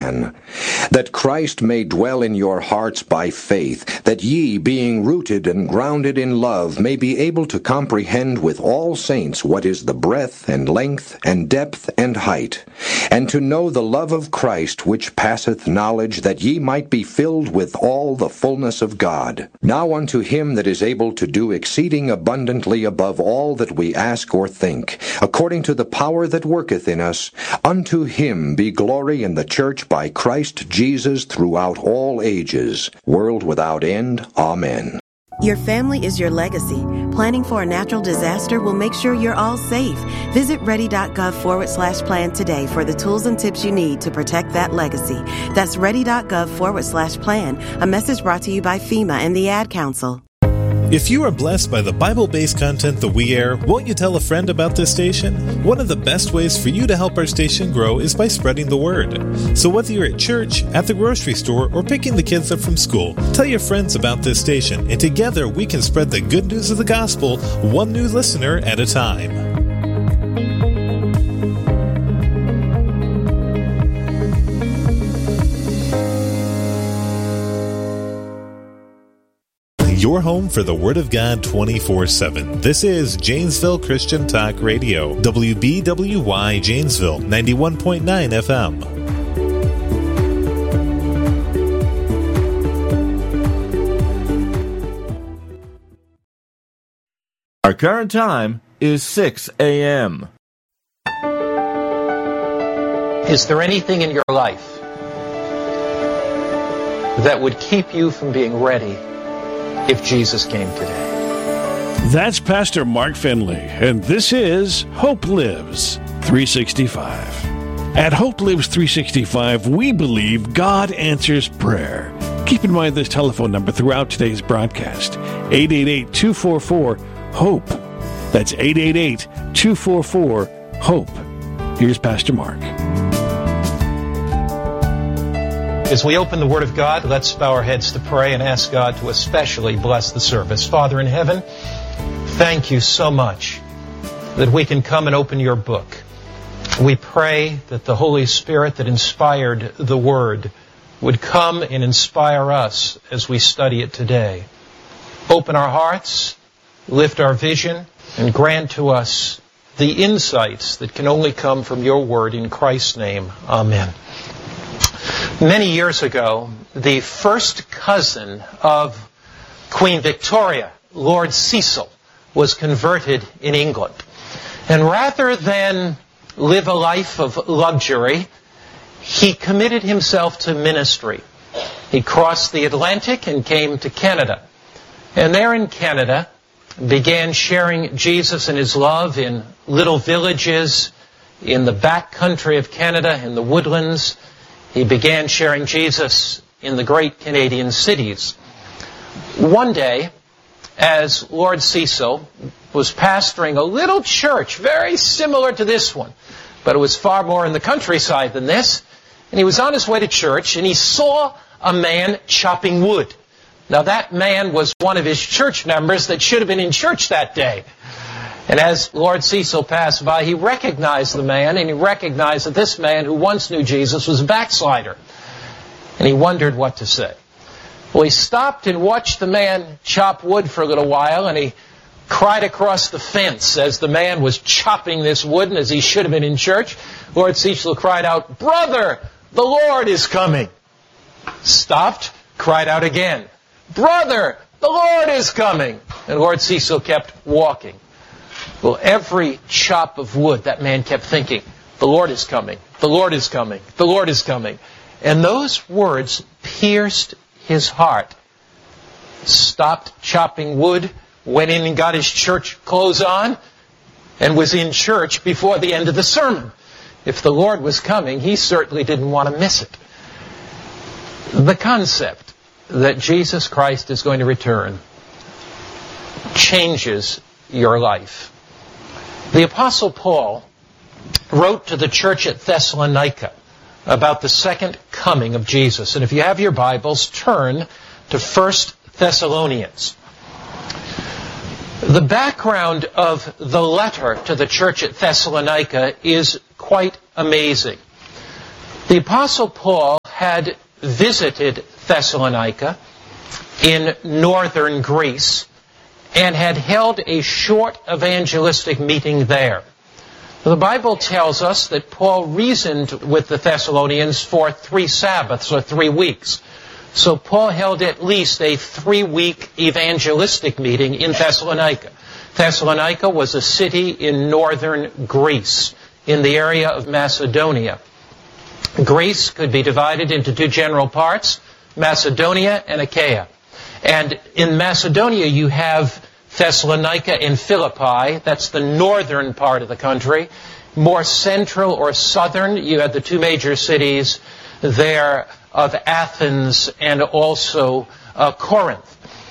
man. That Christ may dwell in your hearts by faith, that ye, being rooted and grounded in love, may be able to comprehend with all saints what is the breadth and length and depth and height, and to know the love of Christ which passeth knowledge, that ye might be filled with all the fullness of God. Now unto him that is able to do exceeding abundantly above all that we ask or think, according to the power that worketh in us, unto him be glory in the church by Christ Jesus throughout all ages, world without end. Amen. Your family is your legacy. Planning for a natural disaster will make sure you're all safe. Visit ready.gov/plan today for the tools and tips you need to protect that legacy. That's ready.gov/plan. A message brought to you by FEMA and the Ad Council. If you are blessed by the Bible-based content that we air, won't you tell a friend about this station? One of the best ways for you to help our station grow is by spreading the word. So whether you're at church, at the grocery store, or picking the kids up from school, tell your friends about this station, and together we can spread the good news of the gospel, one new listener at a time. Your home for the Word of God 24/7. This is Janesville Christian Talk Radio, WBWY Janesville, 91.9 FM. Our current time is 6 a.m. Is there anything in your life that would keep you from being ready if Jesus came today? That's Pastor Mark Finley, and this is Hope Lives 365. At Hope Lives 365, we believe God answers prayer. Keep in mind this telephone number throughout today's broadcast, 888-244-HOPE. That's 888-244-HOPE. Here's Pastor Mark. As we open the Word of God, let's bow our heads to pray and ask God to especially bless the service. Father in heaven, thank you so much that we can come and open your book. We pray that the Holy Spirit that inspired the Word would come and inspire us as we study it today. Open our hearts, lift our vision, and grant to us the insights that can only come from your Word in Christ's name. Amen. Many years ago, the first cousin of Queen Victoria, Lord Cecil, was converted in England. And rather than live a life of luxury, he committed himself to ministry. He crossed the Atlantic and came to Canada. And there in Canada, began sharing Jesus and his love in little villages, in the back country of Canada, in the woodlands. He began sharing Jesus in the great Canadian cities. One day, as Lord Cecil was pastoring a little church very similar to this one, but it was far more in the countryside than this, and he was on his way to church, and he saw a man chopping wood. Now that man was one of his church members that should have been in church that day. And as Lord Cecil passed by, he recognized the man, and he recognized that this man who once knew Jesus was a backslider. And he wondered what to say. Well, he stopped and watched the man chop wood for a little while, and he cried across the fence as the man was chopping this wood, and as he should have been in church, Lord Cecil cried out, "Brother, the Lord is coming." Stopped, cried out again, "Brother, the Lord is coming." And Lord Cecil kept walking. Well, every chop of wood, that man kept thinking, "The Lord is coming, the Lord is coming, the Lord is coming." And those words pierced his heart. Stopped chopping wood, went in and got his church clothes on, and was in church before the end of the sermon. If the Lord was coming, he certainly didn't want to miss it. The concept that Jesus Christ is going to return changes your life. The Apostle Paul wrote to the church at Thessalonica about the second coming of Jesus. And if you have your Bibles, turn to 1 Thessalonians. The background of the letter to the church at Thessalonica is quite amazing. The Apostle Paul had visited Thessalonica in northern Greece and had held a short evangelistic meeting there. The Bible tells us that Paul reasoned with the Thessalonians for 3 Sabbaths or 3 weeks. So Paul held at least a 3-week evangelistic meeting in Thessalonica. Thessalonica was a city in northern Greece, in the area of Macedonia. Greece could be divided into 2 general parts, Macedonia and Achaia. And in Macedonia you have Thessalonica and Philippi. That's the northern part of the country. More central or southern, you have the 2 major cities there of Athens and also Corinth.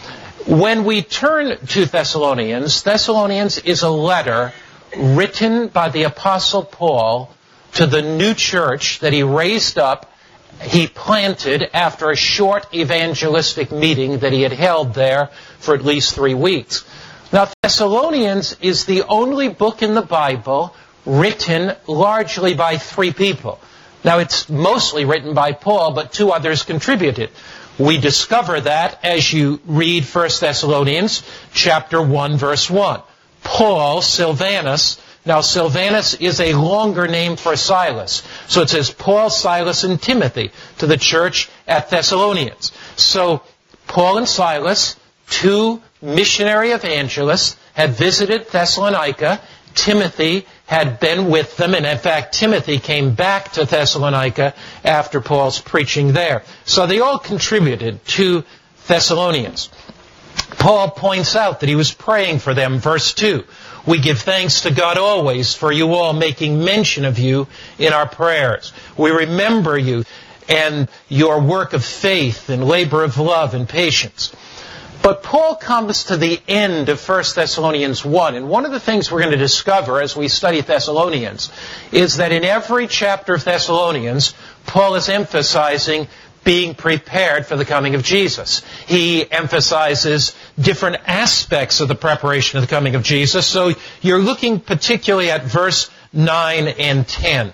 When we turn to Thessalonians, Thessalonians is a letter written by the Apostle Paul to the new church that he raised up, he planted after a short evangelistic meeting that he had held there for at least 3 weeks. Now, Thessalonians is the only book in the Bible written largely by 3 people. Now, it's mostly written by Paul, but 2 others contributed. We discover that as you read 1 Thessalonians chapter 1, verse 1. Paul, Silvanus. Now, Silvanus is a longer name for Silas. So it says Paul, Silas, and Timothy to the church at Thessalonians. So Paul and Silas, 2 missionary evangelists, had visited Thessalonica. Timothy had been with them, and in fact Timothy came back to Thessalonica after Paul's preaching there. So they all contributed to Thessalonians. Paul points out that he was praying for them, verse 2. We give thanks to God always for you all, making mention of you in our prayers. We remember you and your work of faith and labor of love and patience. But Paul comes to the end of 1 Thessalonians 1, and one of the things we're going to discover as we study Thessalonians is that in every chapter of Thessalonians, Paul is emphasizing being prepared for the coming of Jesus. He emphasizes different aspects of the preparation of the coming of Jesus. So you're looking particularly at verse 9 and 10.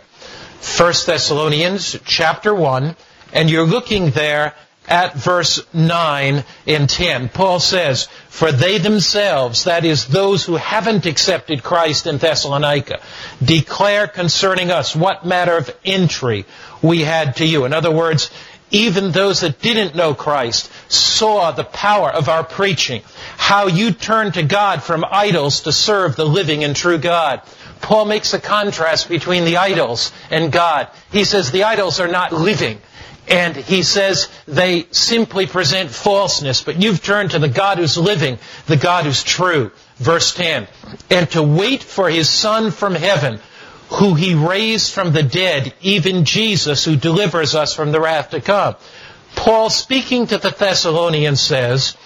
1 Thessalonians chapter 1, and you're looking there at verse 9 and 10. Paul says, for they themselves, that is those who haven't accepted Christ in Thessalonica, declare concerning us what matter of entry we had to you. In other words, even those that didn't know Christ saw the power of our preaching, how you turned to God from idols to serve the living and true God. Paul makes a contrast between the idols and God. He says the idols are not living. And he says they simply present falseness, but you've turned to the God who's living, the God who's true. Verse 10, and to wait for His Son from heaven, who He raised from the dead, even Jesus, who delivers us from the wrath to come. Paul, speaking to the Thessalonians, says,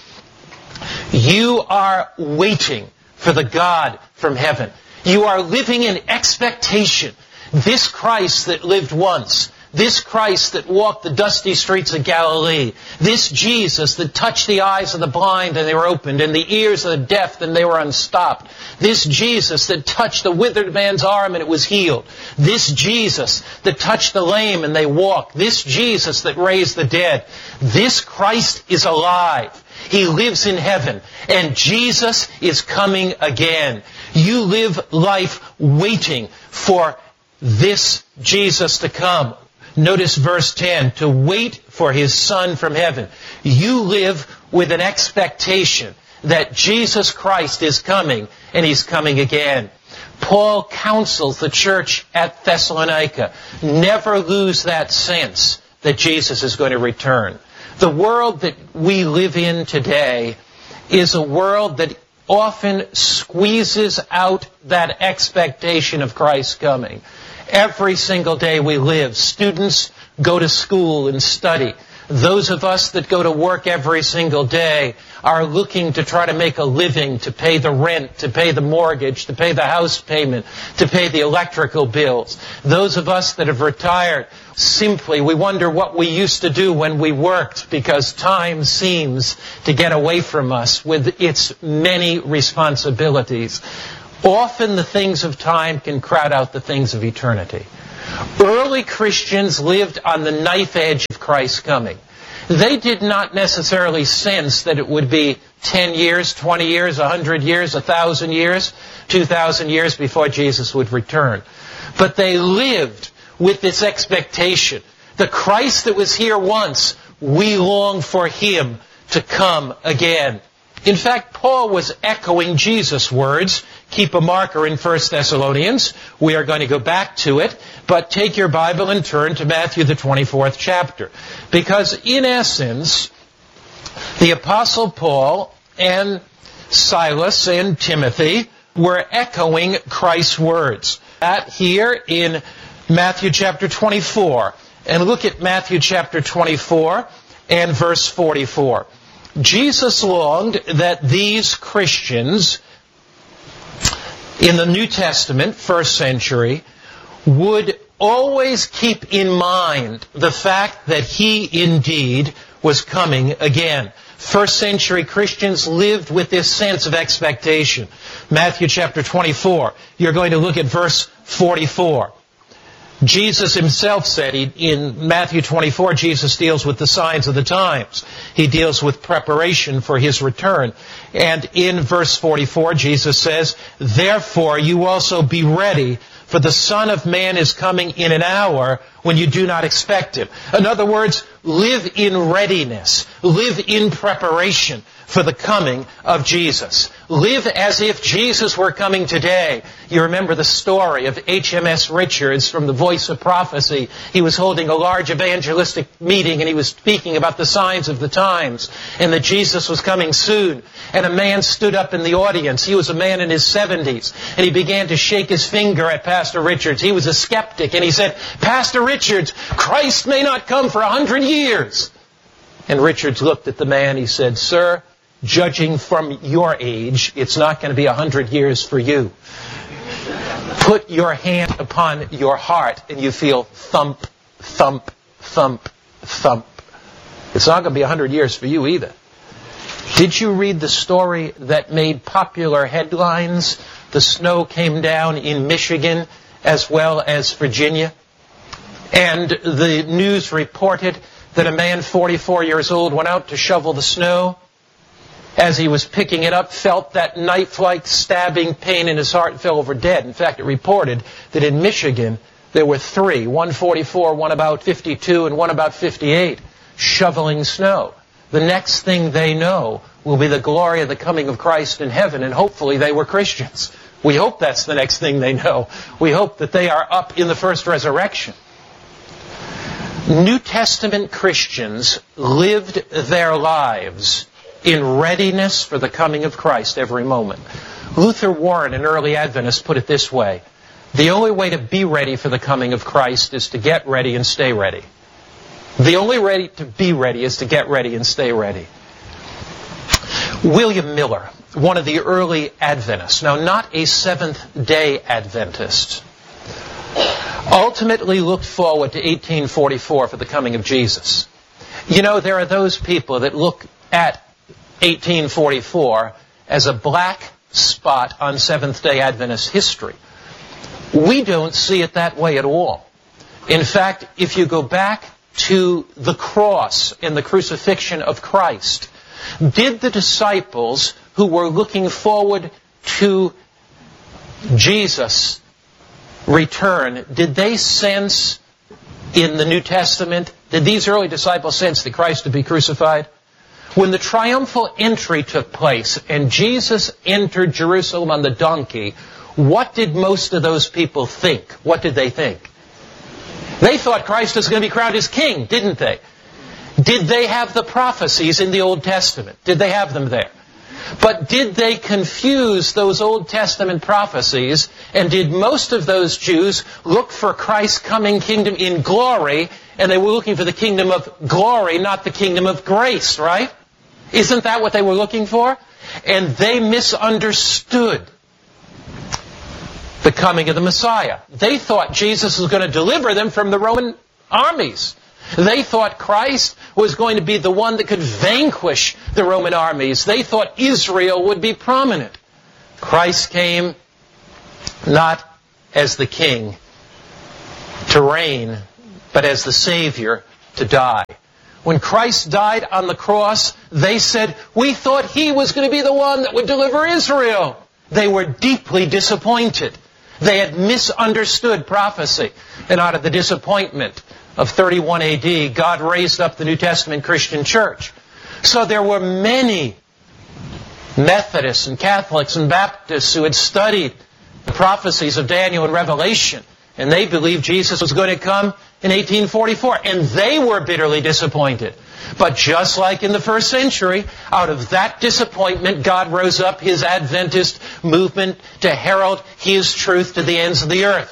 you are waiting for the God from heaven. You are living in expectation. This Christ that lived once, this Christ that walked the dusty streets of Galilee, this Jesus that touched the eyes of the blind and they were opened, and the ears of the deaf and they were unstopped, this Jesus that touched the withered man's arm and it was healed, this Jesus that touched the lame and they walked, this Jesus that raised the dead, this Christ is alive. He lives in heaven, and Jesus is coming again. You live life waiting for this Jesus to come. Notice verse 10, to wait for His Son from heaven. You live with an expectation that Jesus Christ is coming, and He's coming again. Paul counsels the church at Thessalonica, never lose that sense that Jesus is going to return. The world that we live in today is a world that often squeezes out that expectation of Christ coming. Every single day we live, students go to school and study. Those of us that go to work every single day are looking to try to make a living, to pay the rent, to pay the mortgage, to pay the house payment, to pay the electrical bills. Those of us that have retired, simply we wonder what we used to do when we worked, because time seems to get away from us with its many responsibilities. Often the things of time can crowd out the things of eternity. Early Christians lived on the knife edge of Christ's coming. They did not necessarily sense that it would be 10 years, 20 years, 100 years, 1,000 years, 2,000 years before Jesus would return. But they lived with this expectation. The Christ that was here once, we long for Him to come again. In fact, Paul was echoing Jesus' words. Keep a marker in 1 Thessalonians. We are going to go back to it. But take your Bible and turn to Matthew, the 24th chapter. Because in essence, the Apostle Paul and Silas and Timothy were echoing Christ's words. That here in Matthew chapter 24. And look at Matthew chapter 24 and verse 44. Jesus longed that these Christians in the New Testament, first century, would always keep in mind the fact that He indeed was coming again. First century Christians lived with this sense of expectation. Matthew chapter 24, you're going to look at verse 44. Jesus Himself said, in Matthew 24, Jesus deals with the signs of the times. He deals with preparation for His return. And in verse 44, Jesus says, therefore you also be ready, for the Son of Man is coming in an hour when you do not expect Him. In other words, live in readiness. Live in preparation for the coming of Jesus. Live as if Jesus were coming today. You remember the story of HMS Richards from The Voice of Prophecy. He was holding a large evangelistic meeting and he was speaking about the signs of the times and that Jesus was coming soon. And a man stood up in the audience. He was a man in his 70s. And he began to shake his finger at Pastor Richards. He was a skeptic. And he said, Pastor Richards, Christ may not come for 100 years. And Richards looked at the man. He said, sir, judging from your age, it's not going to be 100 years for you. Put your hand upon your heart and you feel thump, thump, thump, thump. It's not going to be 100 years for you either. Did you read the story that made popular headlines? The snow came down in Michigan as well as Virginia. And the news reported that a man 44 years old went out to shovel the snow. As he was picking it up, felt that knife-like stabbing pain in his heart and fell over dead. In fact, it reported that in Michigan there were three, one 44, one about 52, and one about 58, shoveling snow. The next thing they know will be the glory of the coming of Christ in heaven, and hopefully they were Christians. We hope that's the next thing they know. We hope that they are up in the first resurrection. New Testament Christians lived their lives in readiness for the coming of Christ every moment. Luther Warren, an early Adventist, put it this way: the only way to be ready for the coming of Christ is to get ready and stay ready. The only way to be ready is to get ready and stay ready. William Miller, one of the early Adventists, now not a Seventh-day Adventist, ultimately looked forward to 1844 for the coming of Jesus. You know, there are those people that look at 1844 as a black spot on Seventh-day Adventist history. We don't see it that way at all. In fact, if you go back to the cross and the crucifixion of Christ, did the disciples who were looking forward to Jesus' return, did they sense in the New Testament, did these early disciples sense that Christ would be crucified? When the triumphal entry took place and Jesus entered Jerusalem on the donkey, what did most of those people think? What did they think? They thought Christ was going to be crowned as king, didn't they? Did they have the prophecies in the Old Testament? Did they have them there? But did they confuse those Old Testament prophecies? And did most of those Jews look for Christ's coming kingdom in glory, and they were looking for the kingdom of glory, not the kingdom of grace, right? Isn't that what they were looking for? And they misunderstood the coming of the Messiah. They thought Jesus was going to deliver them from the Roman armies. They thought Christ was going to be the one that could vanquish the Roman armies. They thought Israel would be prominent. Christ came not as the king, to reign, but as the Savior to die. When Christ died on the cross, they said, we thought He was going to be the one that would deliver Israel. They were deeply disappointed. They had misunderstood prophecy. And out of the disappointment of 31 AD, God raised up the New Testament Christian church. So there were many Methodists and Catholics and Baptists who had studied the prophecies of Daniel and Revelation, and they believed Jesus was going to come in 1844, and they were bitterly disappointed. But just like in the first century, out of that disappointment, God rose up His Adventist movement to herald His truth to the ends of the earth.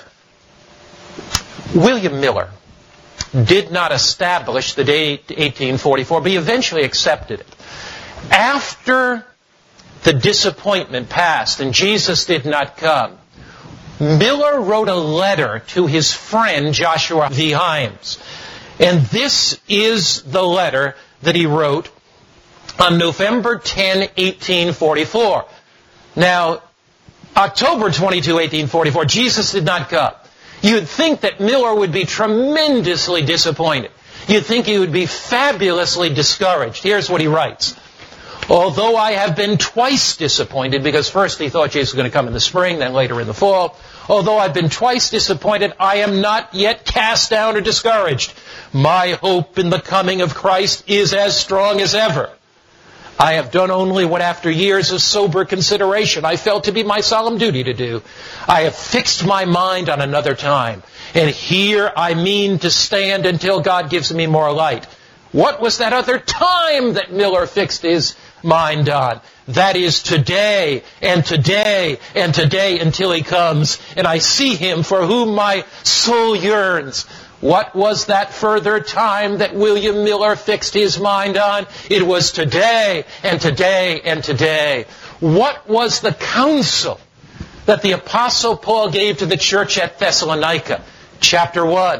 William Miller did not establish the date 1844, but he eventually accepted it. After the disappointment passed and Jesus did not come, Miller wrote a letter to his friend Joshua V. Himes. And this is the letter that he wrote on November 10, 1844. Now, October 22, 1844, Jesus did not come. You'd think that Miller would be tremendously disappointed. You'd think he would be fabulously discouraged. Here's what he writes. Although I have been twice disappointed, because first he thought Jesus was going to come in the spring, then later in the fall. Although I've been twice disappointed, I am not yet cast down or discouraged. My hope in the coming of Christ is as strong as ever. I have done only what after years of sober consideration I felt to be my solemn duty to do. I have fixed my mind on another time, and here I mean to stand until God gives me more light. What was that other time that Miller fixed his mind on? That is today, and today, and today until He comes, and I see Him for whom my soul yearns. What was that further time that William Miller fixed his mind on? It was today, and today, and today. What was the counsel that the Apostle Paul gave to the church at Thessalonica? Chapter 1.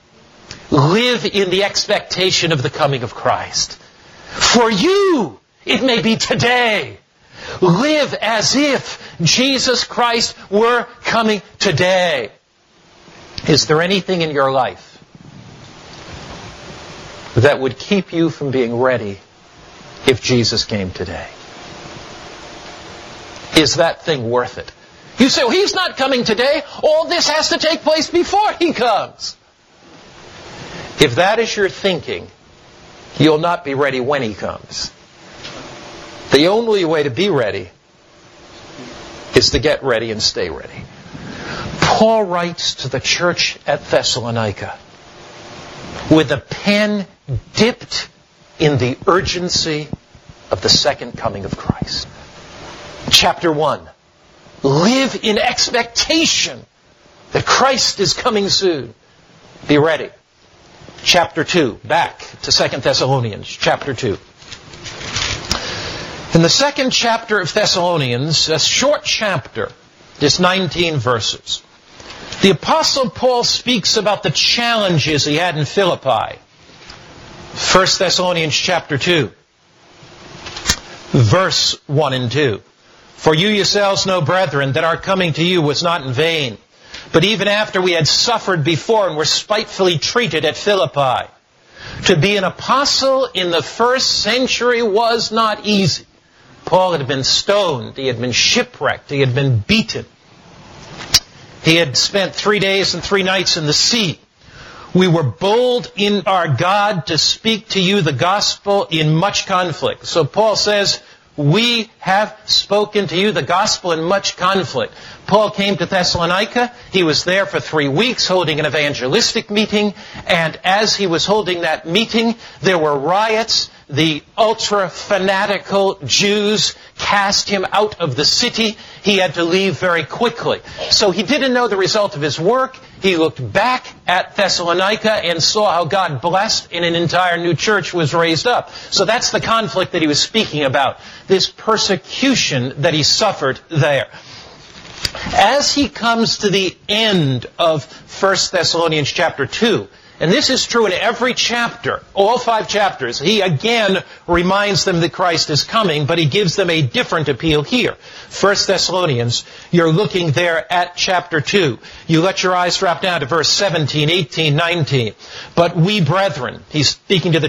Live in the expectation of the coming of Christ. For you, it may be today. Live as if Jesus Christ were coming today. Is there anything in your life that would keep you from being ready if Jesus came today? Is that thing worth it? You say, well, He's not coming today. All this has to take place before He comes. If that is your thinking, you'll not be ready when He comes. The only way to be ready is to get ready and stay ready. Paul writes to the church at Thessalonica with a pen dipped in the urgency of the second coming of Christ. Chapter 1. Live in expectation that Christ is coming soon. Be ready. Chapter 2. Back to 2 Thessalonians, chapter 2. In the second chapter of Thessalonians, a short chapter, just 19 verses, the Apostle Paul speaks about the challenges he had in Philippi. 1 Thessalonians chapter 2, verse 1 and 2. For you yourselves know, brethren, that our coming to you was not in vain. But even after we had suffered before and were spitefully treated at Philippi, to be an apostle in the first century was not easy. Paul had been stoned, he had been shipwrecked, he had been beaten. He had spent 3 days and 3 nights in the sea. We were bold in our God to speak to you the gospel in much conflict. So Paul says, we have spoken to you the gospel in much conflict. Paul came to Thessalonica. He was there for 3 weeks holding an evangelistic meeting. And as he was holding that meeting, there were riots. The ultra-fanatical Jews cast him out of the city. He had to leave very quickly. So he didn't know the result of his work. He looked back at Thessalonica and saw how God blessed and an entire new church was raised up. So that's the conflict that he was speaking about. This persecution that he suffered there. As he comes to the end of 1 Thessalonians chapter 2, And this is true in every chapter, all 5 chapters. He again reminds them that Christ is coming, but he gives them a different appeal here. 1 Thessalonians, you're looking there at chapter 2. You let your eyes drop down to verse 17, 18, 19. But we brethren, he's speaking to the